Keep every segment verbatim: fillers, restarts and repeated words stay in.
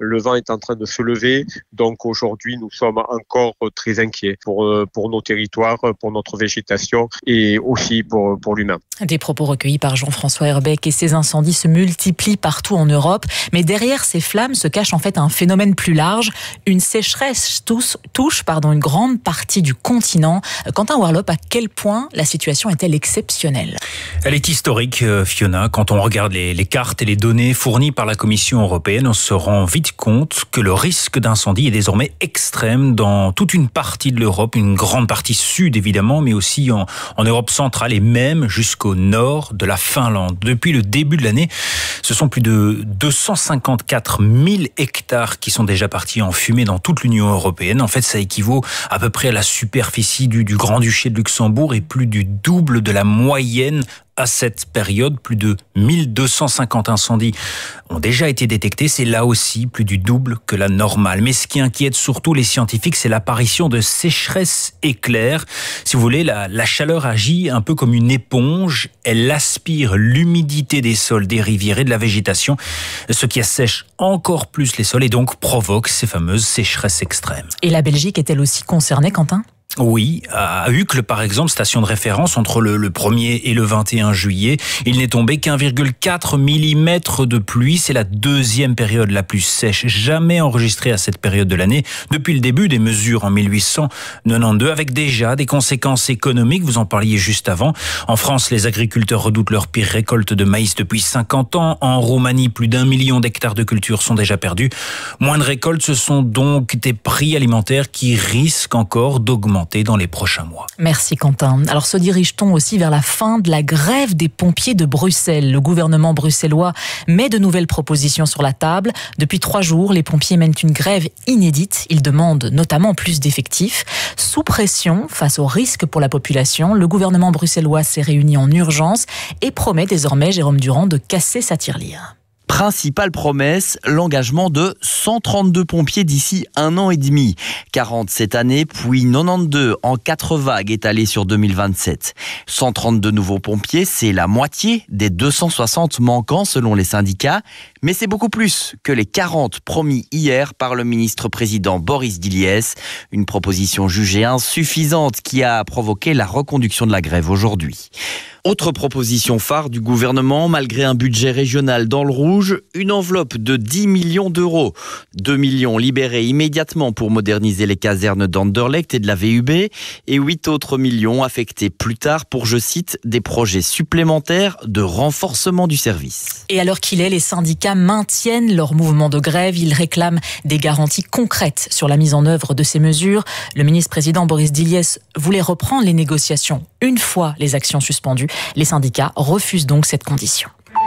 Le vent est en train de se lever, donc aujourd'hui nous sommes encore très inquiets pour, pour nos territoires, pour notre végétation et aussi pour, pour l'humain. Des propos recueillis par Jean-François Herbeck, et ces incendies se multiplient partout en Europe. Mais derrière ces flammes se cache en fait un phénomène plus large. Une sécheresse touche, touche pardon, une grande partie du continent. Quentin Warlop, à quel point la situation est-elle exceptionnelle ? Elle est historique, Fiona. Quand on regarde les, les cartes et les données fournies par la Commission européenne, on se rend vite compte que le risque d'incendie est désormais extrême dans toute une partie de l'Europe, une grande partie sud évidemment, mais aussi en, en Europe centrale et même jusqu'au nord de la Finlande. Depuis le début de l'année, ce sont plus de deux cent cinquante-quatre mille hectares qui sont déjà partis en fumée dans toute l'Union européenne. En fait, ça équivaut à peu près à la superficie du, du Grand-Duché de Luxembourg et plus du double de la moyenne. À cette période, plus de mille deux cent cinquante incendies ont déjà été détectés. C'est là aussi plus du double que la normale. Mais ce qui inquiète surtout les scientifiques, c'est l'apparition de sécheresses éclairs. Si vous voulez, la, la chaleur agit un peu comme une éponge. Elle aspire l'humidité des sols, des rivières et de la végétation, ce qui assèche encore plus les sols et donc provoque ces fameuses sécheresses extrêmes. Et la Belgique est-elle aussi concernée, Quentin ? Oui, à Uccle par exemple, station de référence, entre le, le premier et le vingt et un juillet, il n'est tombé qu'un virgule quatre millimètres de pluie. C'est la deuxième période la plus sèche jamais enregistrée à cette période de l'année depuis le début des mesures en mille huit cent quatre-vingt-douze, avec déjà des conséquences économiques. Vous en parliez juste avant. En France, les agriculteurs redoutent leur pire récolte de maïs depuis cinquante ans. En Roumanie, plus d'un million d'hectares de culture sont déjà perdus. Moins de récoltes, ce sont donc des prix alimentaires qui risquent encore d'augmenter dans les prochains mois. Merci Quentin. Alors se dirige-t-on aussi vers la fin de la grève des pompiers de Bruxelles ? Le gouvernement bruxellois met de nouvelles propositions sur la table. Depuis trois jours, les pompiers mènent une grève inédite. Ils demandent notamment plus d'effectifs. Sous pression, face aux risques pour la population, le gouvernement bruxellois s'est réuni en urgence et promet désormais, Jérôme Durand, de casser sa tirelire. Principale promesse, l'engagement de cent trente-deux pompiers d'ici un an et demi. quarante cette année, puis quatre-vingt-douze en quatre vagues étalées sur deux mille vingt-sept. cent trente-deux nouveaux pompiers, c'est la moitié des deux cent soixante manquants selon les syndicats. Mais c'est beaucoup plus que les quarante promis hier par le ministre-président Boris Diliès. Une proposition jugée insuffisante qui a provoqué la reconduction de la grève aujourd'hui. Autre proposition phare du gouvernement, malgré un budget régional dans le rouge, une enveloppe de dix millions d'euros. deux millions libérés immédiatement pour moderniser les casernes d'Anderlecht et de la V U B et huit autres millions affectés plus tard pour, je cite, des projets supplémentaires de renforcement du service. Et à l'heure qu'il est, les syndicats maintiennent leur mouvement de grève. Ils réclament des garanties concrètes sur la mise en œuvre de ces mesures. Le ministre-président Boris Diliès voulait reprendre les négociations une fois les actions suspendues. Les syndicats refusent donc cette condition.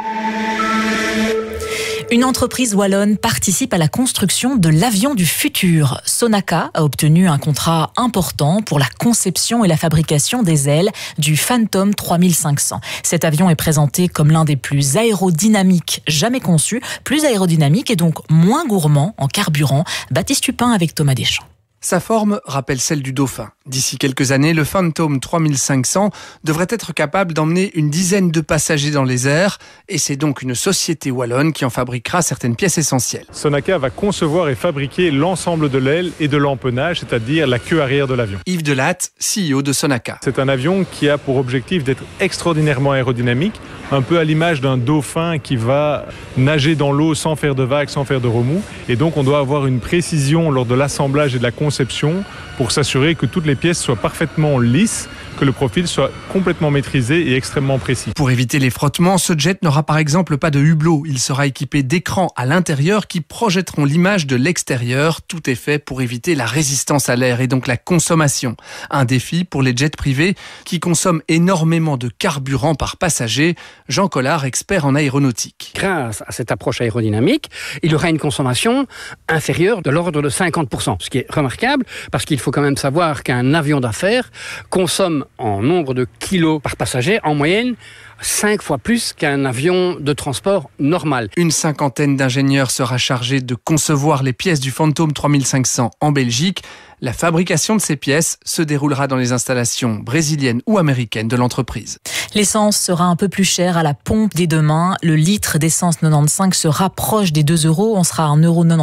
Une entreprise wallonne participe à la construction de l'avion du futur. Sonaca a obtenu un contrat important pour la conception et la fabrication des ailes du Phantom trois mille cinq cents. Cet avion est présenté comme l'un des plus aérodynamiques jamais conçus, plus aérodynamique et donc moins gourmand en carburant. Baptiste Tupin avec Thomas Deschamps. Sa forme rappelle celle du Dauphin. D'ici quelques années, le Phantom trois mille cinq cents devrait être capable d'emmener une dizaine de passagers dans les airs et c'est donc une société wallonne qui en fabriquera certaines pièces essentielles. Sonaca va concevoir et fabriquer l'ensemble de l'aile et de l'empennage, c'est-à-dire la queue arrière de l'avion. Yves Delatte, C E O de Sonaca. C'est un avion qui a pour objectif d'être extraordinairement aérodynamique, un peu à l'image d'un dauphin qui va nager dans l'eau sans faire de vagues, sans faire de remous. Et donc on doit avoir une précision lors de l'assemblage et de la conception pour s'assurer que toutes les pièces soient parfaitement lisses, que le profil soit complètement maîtrisé et extrêmement précis. Pour éviter les frottements, ce jet n'aura par exemple pas de hublot. Il sera équipé d'écrans à l'intérieur qui projetteront l'image de l'extérieur. Tout est fait pour éviter la résistance à l'air et donc la consommation. Un défi pour les jets privés qui consomment énormément de carburant par passager. Jean Collard, expert en aéronautique. Grâce à cette approche aérodynamique, il y aura une consommation inférieure de l'ordre de cinquante pour cent, ce qui est remarquable parce qu'il faut quand même savoir qu'un avion d'affaires consomme en nombre de kilos par passager, en moyenne, cinq fois plus qu'un avion de transport normal. Une cinquantaine d'ingénieurs sera chargée de concevoir les pièces du Phantom trois mille cinq cents en Belgique. La fabrication de ces pièces se déroulera dans les installations brésiliennes ou américaines de l'entreprise. L'essence sera un peu plus chère à la pompe dès demain. Le litre d'essence quatre-vingt-quinze se rapproche des deux euros. On sera à un euro